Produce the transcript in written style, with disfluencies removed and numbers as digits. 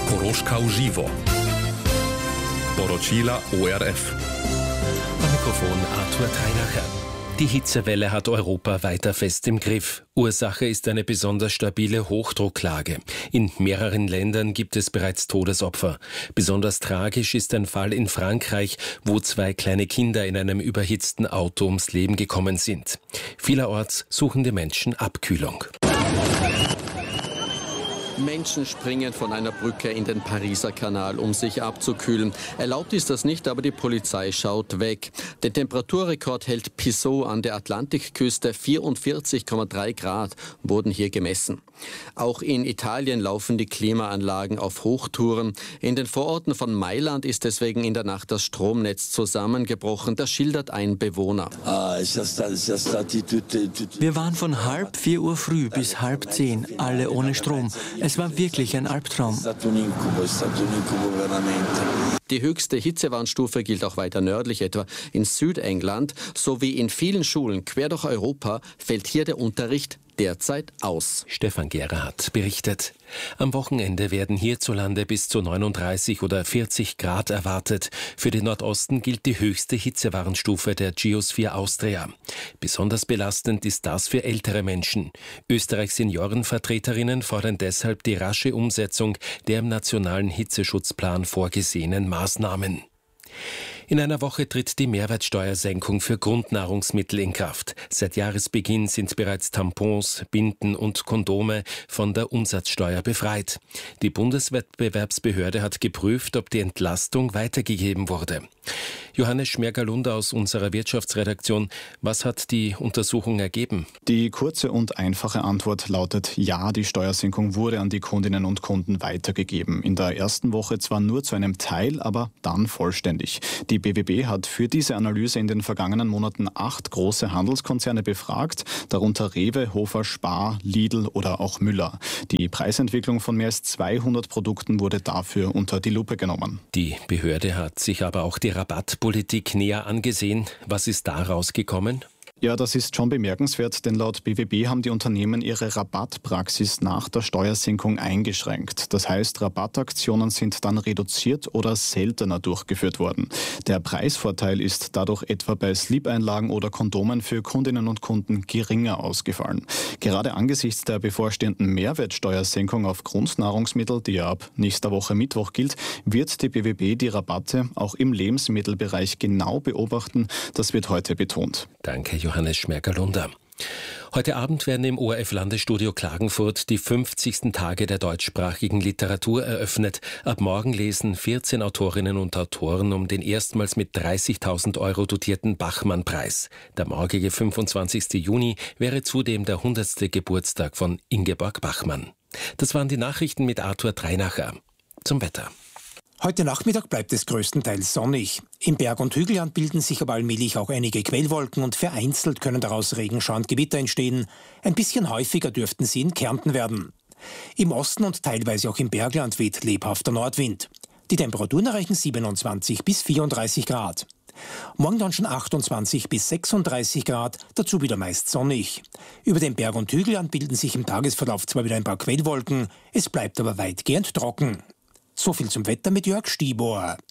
Koroška uživo. Poročila ORF. Am Mikrofon Arthur Treinacher. Die Hitzewelle hat Europa weiter fest im Griff. Ursache ist eine besonders stabile Hochdrucklage. In mehreren Ländern gibt es bereits Todesopfer. Besonders tragisch ist ein Fall in Frankreich, wo 2 kleine Kinder in einem überhitzten Auto ums Leben gekommen sind. Vielerorts suchen die Menschen Abkühlung. Menschen springen von einer Brücke in den Pariser Kanal, um sich abzukühlen. Erlaubt ist das nicht, aber die Polizei schaut weg. Den Temperaturrekord hält Pissot an der Atlantikküste. 44,3 Grad wurden hier gemessen. Auch in Italien laufen die Klimaanlagen auf Hochtouren. In den Vororten von Mailand ist deswegen in der Nacht das Stromnetz zusammengebrochen. Das schildert ein Bewohner. Wir waren von 3:30 Uhr früh bis 9:30, alle ohne Strom. Es war wirklich ein Albtraum. Die höchste Hitzewarnstufe gilt auch weiter nördlich, etwa in Südengland. Sowie in vielen Schulen quer durch Europa fällt hier der Unterricht derzeit aus. Stefan Gerhardt berichtet. Am Wochenende werden hierzulande bis zu 39 oder 40 Grad erwartet. Für den Nordosten gilt die höchste Hitzewarnstufe der Geosphere Austria. Besonders belastend ist das für ältere Menschen. Österreichs Seniorenvertreterinnen fordern deshalb die rasche Umsetzung der im nationalen Hitzeschutzplan vorgesehenen Maßnahmen. In einer Woche tritt die Mehrwertsteuersenkung für Grundnahrungsmittel in Kraft. Seit Jahresbeginn sind bereits Tampons, Binden und Kondome von der Umsatzsteuer befreit. Die Bundeswettbewerbsbehörde hat geprüft, ob die Entlastung weitergegeben wurde. Johannes Schmergalunder aus unserer Wirtschaftsredaktion. Was hat die Untersuchung ergeben? Die kurze und einfache Antwort lautet ja, die Steuersenkung wurde an die Kundinnen und Kunden weitergegeben. In der ersten Woche zwar nur zu einem Teil, aber dann vollständig. Die BWB hat für diese Analyse in den vergangenen Monaten 8 große Handelskonzerne befragt, darunter Rewe, Hofer, Spar, Lidl oder auch Müller. Die Preisentwicklung von mehr als 200 Produkten wurde dafür unter die Lupe genommen. Die Behörde hat sich aber auch die Rabattpolitik näher angesehen. Was ist da rausgekommen? Ja, das ist schon bemerkenswert, denn laut BWB haben die Unternehmen ihre Rabattpraxis nach der Steuersenkung eingeschränkt. Das heißt, Rabattaktionen sind dann reduziert oder seltener durchgeführt worden. Der Preisvorteil ist dadurch etwa bei Slip-Einlagen oder Kondomen für Kundinnen und Kunden geringer ausgefallen. Gerade angesichts der bevorstehenden Mehrwertsteuersenkung auf Grundnahrungsmittel, die ja ab nächster Woche Mittwoch gilt, wird die BWB die Rabatte auch im Lebensmittelbereich genau beobachten. Das wird heute betont. Danke, Johannes Schmergalunder. Heute Abend werden im ORF-Landesstudio Klagenfurt die 50. Tage der deutschsprachigen Literatur eröffnet. Ab morgen lesen 14 Autorinnen und Autoren um den erstmals mit 30.000 € dotierten Bachmann-Preis. Der morgige 25. Juni wäre zudem der 100. Geburtstag von Ingeborg Bachmann. Das waren die Nachrichten mit Arthur Treinacher. Zum Wetter. Heute Nachmittag bleibt es größtenteils sonnig. Im Berg- und Hügelland bilden sich aber allmählich auch einige Quellwolken und vereinzelt können daraus Regenschauer und Gewitter entstehen. Ein bisschen häufiger dürften sie in Kärnten werden. Im Osten und teilweise auch im Bergland weht lebhafter Nordwind. Die Temperaturen erreichen 27 bis 34 Grad. Morgen dann schon 28 bis 36 Grad, dazu wieder meist sonnig. Über den Berg- und Hügelland bilden sich im Tagesverlauf zwar wieder ein paar Quellwolken, es bleibt aber weitgehend trocken. So viel zum Wetter mit Jörg Stibor.